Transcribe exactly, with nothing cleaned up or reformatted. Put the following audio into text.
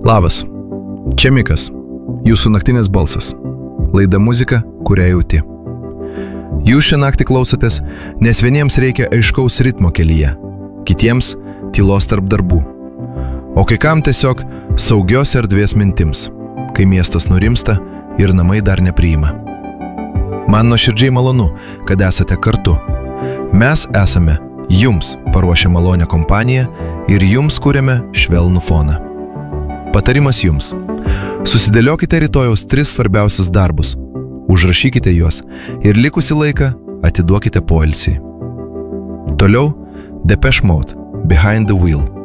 Labas, čia Mikas, jūsų naktinis balsas. Laida muzika, kurią jauti. Jūs šią naktį klausotės, nes vieniems reikia aiškaus ritmo kelyje, kitiems tylos tarp darbų, o kai kam tiesiog saugios erdvės mintims, kai miestas nurimsta ir namai dar nepriima. Man nuoširdžiai malonu, kad esate kartu. Mes esame jums paruošę malonę kompaniją ir jums kuriame švelnų foną. Patarimas jums. Susidėliokite rytojaus tris svarbiausius darbus, užrašykite juos ir likusį laiką atiduokite poilsiui. Toliau Depeche Mode, Behind the Wheel.